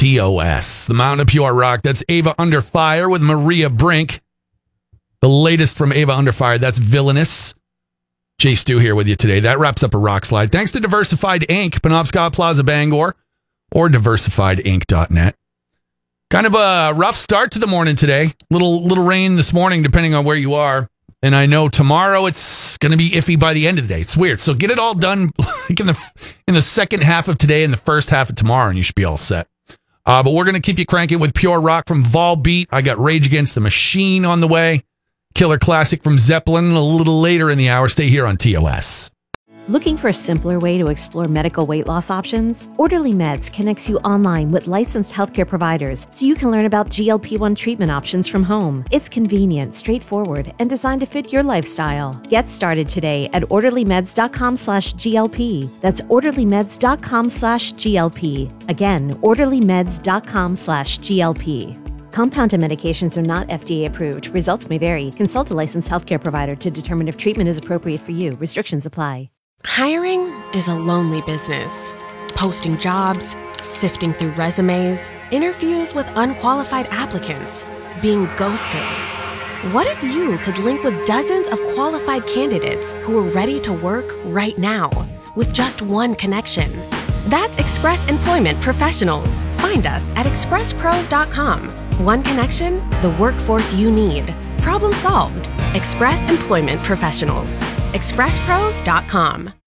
TOS, the Mountain of Pure Rock. That's Ava Under Fire with Maria Brink. The latest from Ava Under Fire, that's Villainous. Jay Stu here with you today. That wraps up a rock slide. Thanks to Diversified Inc., Penobscot Plaza, Bangor, or diversifiedinc.net. Kind of a rough start to the morning today. Little rain this morning, depending on where you are. And I know tomorrow it's going to be iffy by the end of the day. It's weird. So get it all done like in the second half of today and the first half of tomorrow, and you should be all set. But we're going to keep you cranking with pure rock from Volbeat. I got Rage Against the Machine on the way. Killer Classic from Zeppelin a little later in the hour. Stay here on TOS. Looking for a simpler way to explore medical weight loss options? Orderly Meds connects you online with licensed healthcare providers so you can learn about GLP-1 treatment options from home. It's convenient, straightforward, and designed to fit your lifestyle. Get started today at orderlymeds.com/GLP. That's orderlymeds.com/GLP. Again, orderlymeds.com/GLP. Compounded medications are not FDA approved. Results may vary. Consult a licensed healthcare provider to determine if treatment is appropriate for you. Restrictions apply. Hiring is a lonely business. Posting jobs, sifting through resumes, interviews with unqualified applicants, being ghosted. What if you could link with dozens of qualified candidates who are ready to work right now with just one connection? That's Express Employment Professionals. Find us at expresspros.com. One connection, the workforce you need. Problem solved. Express Employment Professionals. expresspros.com.